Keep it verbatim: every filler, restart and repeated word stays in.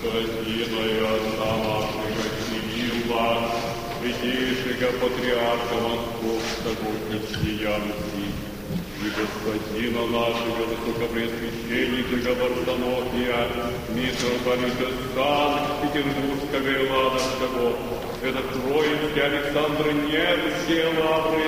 господина и отца нашего Кирилла, святейшего патриарха Московского христианства, и господина нашего высокопреосвященника Варсонофия, митрополита Санкт-Петербургского и Ладожского, это Троицкий Александр Невский, Лавры